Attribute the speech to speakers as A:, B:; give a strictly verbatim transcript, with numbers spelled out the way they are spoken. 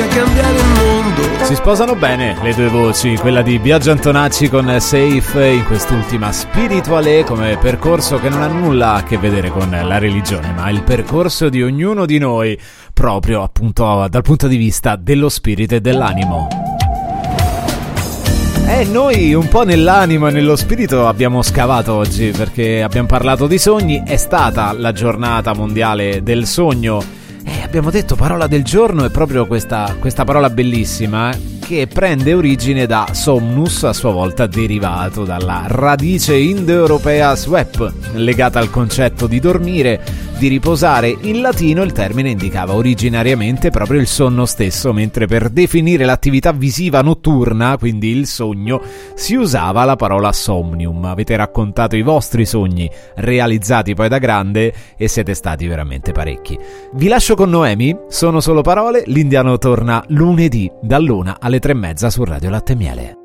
A: riesca a cambiare il mondo.
B: Si sposano bene le due voci, quella di Biagio Antonacci con Safe in quest'ultima Spirituale, come percorso che non ha nulla a che vedere con la religione, ma il percorso di ognuno di noi, proprio appunto dal punto di vista dello spirito e dell'animo. E noi un po' nell'animo e nello spirito abbiamo scavato oggi, perché abbiamo parlato di sogni, è stata la giornata mondiale del sogno e abbiamo detto parola del giorno, è proprio questa, questa parola bellissima che prende origine da somnus, a sua volta derivato dalla radice indoeuropea swep, legata al concetto di dormire, di riposare. In latino il termine indicava originariamente proprio il sonno stesso, mentre per definire l'attività visiva notturna, quindi il sogno, si usava la parola somnium. Avete raccontato i vostri sogni, realizzati poi da grande, e siete stati veramente parecchi. Vi lascio con Noemi, sono solo parole, l'Indiano torna lunedì dall'una alle tre e mezza su Radio Latte e Miele.